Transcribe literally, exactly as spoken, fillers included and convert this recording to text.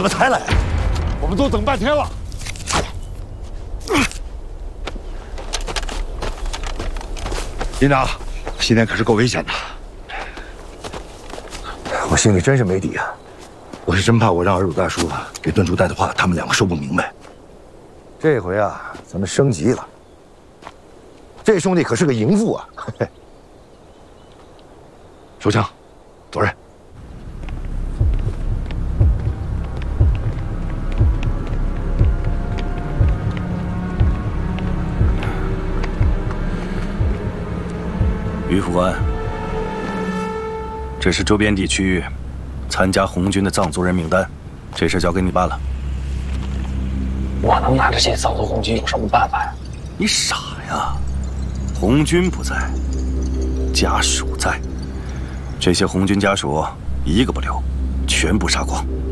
么才来？我们都等半天了。营长，现在可是够危险的。 我心里真是没底啊！ 我是真怕我让二鲁大叔给段竹带的话，他们两个说不明白。 这回啊，咱们升级了。这兄弟可是个淫妇啊！嘿嘿。 收枪，走人。 于副官，这是周边地区参加红军的藏族人名单，这事交给你办了。 我能拿这些藏族红军有什么办法呀？ 你傻呀！红军不在，家属在，这些红军家属一个不留，全部杀光。